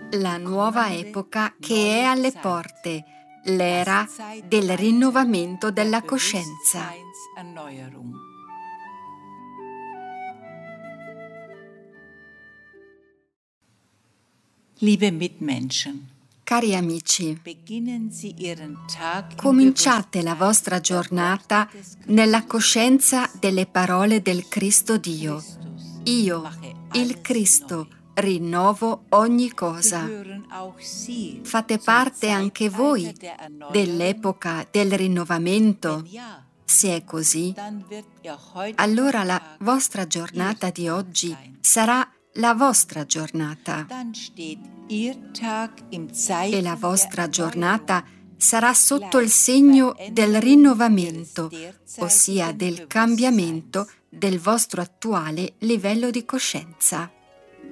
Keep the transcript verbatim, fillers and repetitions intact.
La nuova epoca che è alle porte, l'era del rinnovamento della coscienza. Liebe Mitmenschen, Cari amici, cominciate la vostra giornata nella coscienza delle parole del Cristo Dio. Io, il Cristo, rinnovo ogni cosa. Fate parte anche voi dell'epoca del rinnovamento? Se è così, allora la vostra giornata di oggi sarà la vostra giornata. E la vostra giornata sarà sotto il segno del rinnovamento, ossia del cambiamento del vostro attuale livello di coscienza.